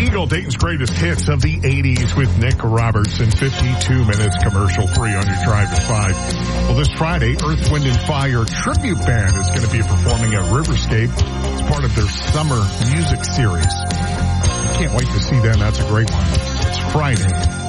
Eagle, Dayton's greatest hits of the 80s with Nick Robertson. 52 minutes commercial free on your drive to 5. Well, this Friday, Earth, Wind & Fire Tribute Band is going to be performing at Riverscape. It's part of their summer music series. Can't wait to see them. That's a great one. It's Friday.